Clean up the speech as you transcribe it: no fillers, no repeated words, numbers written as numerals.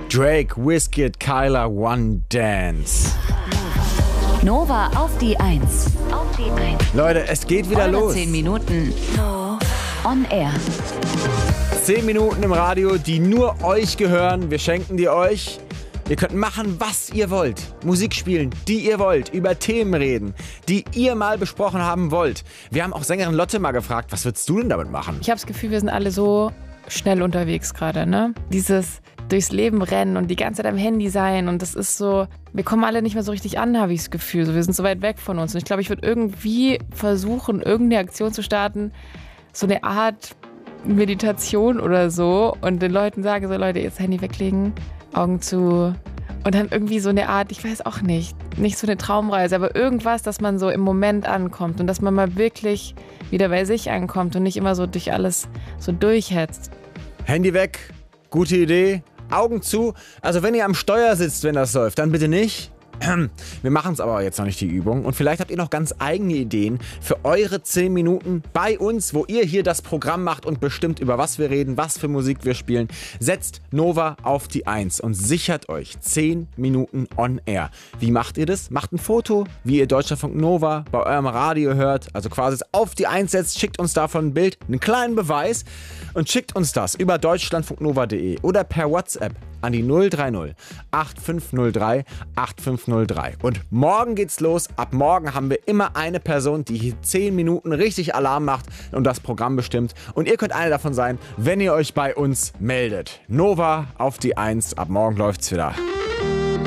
Drake, Wizkid, Kyla, One Dance. Nova auf die 1. Leute, es geht wieder los. 10 Minuten on air. 10 Minuten im Radio, die nur euch gehören. Wir schenken die euch. Ihr könnt machen, was ihr wollt. Musik spielen, die ihr wollt. Über Themen reden, die ihr mal besprochen haben wollt. Wir haben auch Sängerin Lotte mal gefragt, was würdest du denn damit machen? Ich habe das Gefühl, wir sind alle so schnell unterwegs gerade, ne? Dieses durchs Leben rennen und die ganze Zeit am Handy sein und das ist so, wir kommen alle nicht mehr so richtig an, habe ich das Gefühl. So, wir sind so weit weg von uns und ich glaube, ich würde irgendwie versuchen, irgendeine Aktion zu starten, so eine Art Meditation oder so und den Leuten sagen so, Leute, jetzt Handy weglegen, Augen zu und dann irgendwie so eine Art, ich weiß auch nicht so eine Traumreise, aber irgendwas, dass man so im Moment ankommt und dass man mal wirklich wieder bei sich ankommt und nicht immer so durch alles so durchhetzt. Handy weg, gute Idee, Augen zu. Also wenn ihr am Steuer sitzt, wenn das läuft, dann bitte nicht. Wir machen es aber jetzt noch nicht, die Übung. Und vielleicht habt ihr noch ganz eigene Ideen für eure 10 Minuten bei uns, wo ihr hier das Programm macht und bestimmt, über was wir reden, was für Musik wir spielen. Setzt Nova auf die 1 und sichert euch 10 Minuten on air. Wie macht ihr das? Macht ein Foto, wie ihr Deutschlandfunk Nova bei eurem Radio hört. Also quasi auf die 1 setzt, schickt uns davon ein Bild, einen kleinen Beweis und schickt uns das über deutschlandfunknova.de oder per WhatsApp an die 030 8503 8503. Und morgen geht's los. Ab morgen haben wir immer eine Person, die hier 10 Minuten richtig Alarm macht und das Programm bestimmt. Und ihr könnt eine davon sein, wenn ihr euch bei uns meldet. Nova auf die 1. Ab morgen läuft's wieder.